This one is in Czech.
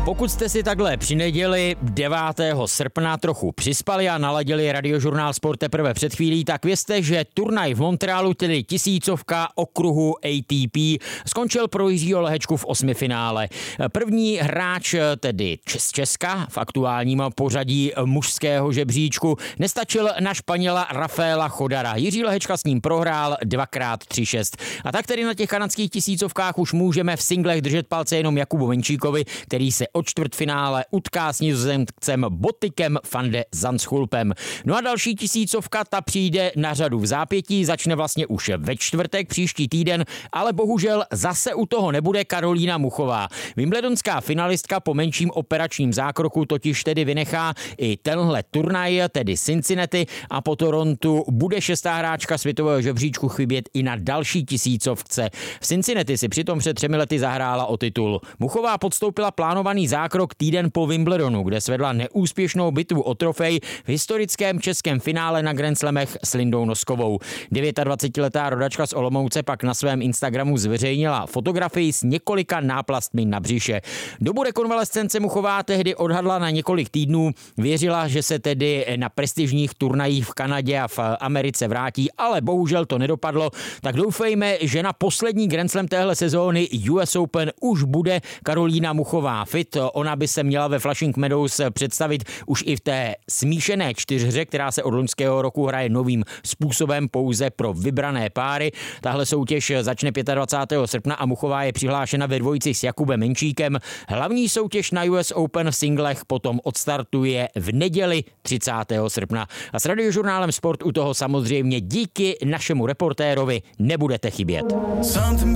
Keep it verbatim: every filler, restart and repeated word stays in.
Pokud jste si takhle při neděli devátého srpna trochu přispali a naladili Radiožurnál Sport teprve před chvílí, tak vězte, že turnaj v Montrealu, tedy tisícovka okruhu A T P, skončil pro Jiřího Lehečku v osmifinále. První hráč, tedy z Česka, v aktuálním pořadí mužského žebříčku, nestačil na Španěla Rafaela Chodara. Jiří Lehečka s ním prohrál dvakrát tři šest. A tak tedy na těch kanadských tisícovkách už můžeme v singlech držet palce jenom Jakubu Menčíkovi, který se o čtvrtfinále utká s Nizozemcem Botikem van de Zandschulpem. No a další tisícovka, ta přijde na řadu v zápětí, začne vlastně už ve čtvrtek příští týden, ale bohužel zase u toho nebude Karolína Muchová. Wimbledonská finalistka po menším operačním zákroku totiž tedy vynechá i tenhle turnaj, tedy Cincinnati, a po Torontu bude šestá hráčka světového žebříčku chybět i na další tisícovce. V Cincinnati si přitom před třemi lety zahrála o titul. Muchová podstoupila plánovaný zákrok týden po Wimbledonu, kde svedla neúspěšnou bitvu o trofej v historickém českém finále na Grand Slamech s Lindou Noskovou. dvacetidevětiletá rodačka z Olomouce pak na svém Instagramu zveřejnila fotografii s několika náplastmi na břiše. Dobu rekonvalescence Muchová tehdy odhadla na několik týdnů, věřila, že se tedy na prestižních turnajích v Kanadě a v Americe vrátí, ale bohužel to nedopadlo, tak doufejme, že na poslední Grand Slam téhle sezóny U S Open už bude Karolína Muchová fit. Ona by se měla ve Flushing Meadows představit už i v té smíšené čtyřhře, která se od loňského roku hraje novým způsobem pouze pro vybrané páry. Tahle soutěž začne dvacátého pátého srpna a Muchová je přihlášena ve dvojici s Jakubem Menčíkem. Hlavní soutěž na U S Open v singlech potom odstartuje v neděli třicátého srpna. A s Radiožurnálem Sport u toho samozřejmě díky našemu reportérovi nebudete chybět.